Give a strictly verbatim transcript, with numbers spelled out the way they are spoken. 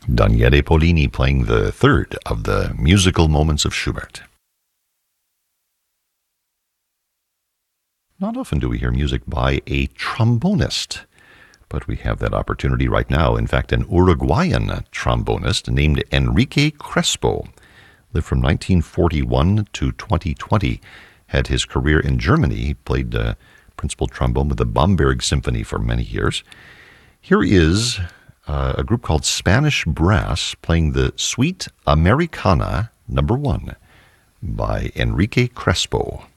Daniele Polini playing the third of the musical moments of Schubert. Not often do we hear music by a trombonist, but we have that opportunity right now. In fact, an Uruguayan trombonist named Enrique Crespo lived from nineteen forty-one to twenty twenty, had his career in Germany. He played uh, principal trombone with the Bamberg Symphony for many years. Here is uh, a group called Spanish Brass playing the Suite Americana number one by Enrique Crespo.